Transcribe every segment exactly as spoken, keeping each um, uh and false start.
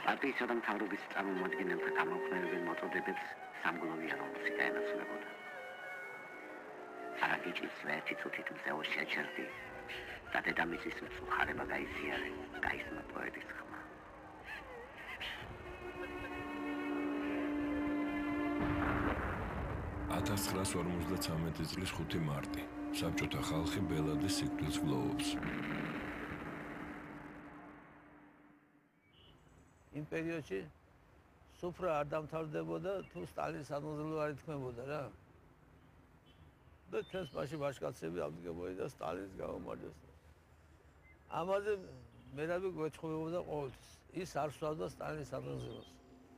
პარტიისა და მთავრობის წარმომადგენელთა გამოხმარებელ მოწოდებებს სამგლოვიანი მუსიკა ენაცვლებოდა. არაგიჭის ერთი წუთით მზეო შეჩერდი და დედამისის მსუხარება გაიზიარე, გაისმა პოეტის ხმა. ათას ცხრაას ორმოცდათვრამეტი წლის ხუთი მარტი. საბჭოთა ხალხი ბელადის სიკვდილს გლოვობს. იმ პერიოდში სუფრა არ დამთავრდებოდა თუ სტალინის ადმოზლო არ ითქმებოდა რა. და ჩვენს მასში ვაჟკაცები ამდგებოდი და სტალინს გაუმარჯოს. ამაზე მერაბი გვეცხოვებოდა ყოველთვის. ის არ სვავდა სტალინის ადმოზლოს.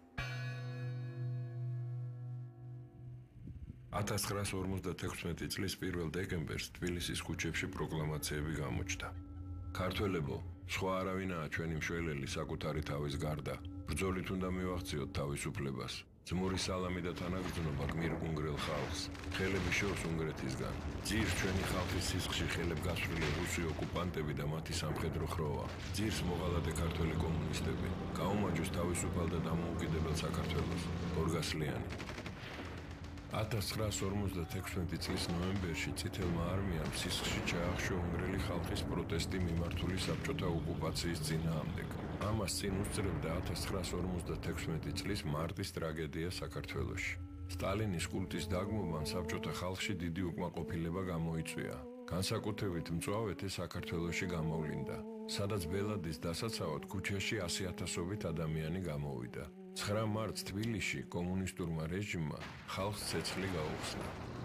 ათას ცხრაას ორმოცდათექვსმეტი წლის პირველ დეკემბერს თბილისის ქუჩებში პროკლამაციები გამოჩნდა. ქართველებო, სხვა არავინაა ჩვენი მშველელი საკუთარი თავის გარდა. ბრძოლით უნდა მივაღწიოთ თავისუფლებას. ძმური სალამი და თანაგრძნობა გმირ-უნგრელ ხალხს. ხელები შორს უნგრეთისგან. ძირს ჩვენი ხალხის სისხლში ხელებ გასვლილი რუსი ოკუპანტები და მათი სამხედრო ხროვა. ძირს მოღალატე ქართველი კომუნისტები. გაუმარჯოს თავისუფალ და დამოუკიდებელ საქართველოს. გორგასლიანი. ათას ცხრაას ორმოცდათექვსმეტი წლის ნოემბერში წითელმა არმიამ სისხლში ჩაახშო უნგრელი ხალხის პროტესტი მიმართული საბჭოთა ოკუპაციის წინააღმდეგ. ამას წინ უსწრებდა ათას ცხრაას ორმოცდათექვსმეტი წლის მარტის ტრაგედია საქართველოში. სტალინის კულტის დაგმობამ საბჭოთა ხალხში დიდი უკმაყოფილება გამოიწვია. განსაკუთრებით მწვავედ ეს საქართველოში გამოვლინდა, სადაც ბელადის დასაცავად ქუჩაში ასი ათასობით ადამიანი გამოვიდა. ცხრა მარტს თბილისში კომუნისტურმა რეჟიმმა ხალხს ცეცხლი გაუხსნა.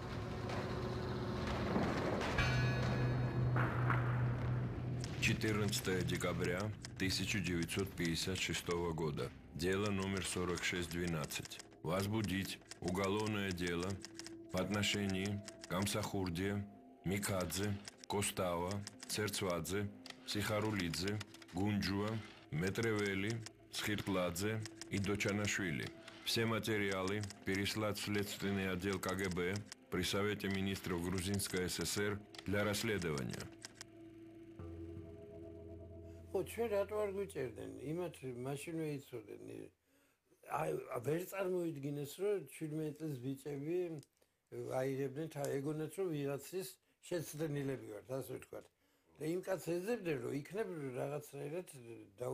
четырнадцатое декабря тысяча девятьсот пятьдесят шестого года. Дело номер сорок шесть двенадцать. Возбудить уголовное дело по отношению Камсахурдия, Микадзе, Костава, Церцвадзе, Сихарулидзе, Гунджуа, Метревели, Схиртладзе и Дочанашвили. Все материалы переслать в следственный отдел ка гэ бэ при Совете министров Грузинской эс эс эр для расследования. ჩვენ რატო არ გვიწერდნენ? იმათ მაშინვე იცოდნენ. აი, ვერ წარმოიდგინეს, რომ შვიდმეტი წლის ბიჭები აირებდნენ თა ეგონათ, რომ ვიღაცის შეცდენილები ვართ, ასე ვთქვათ. და იმ კაცს ეძებდნენ, რომ იქნებ რაღაცნაირად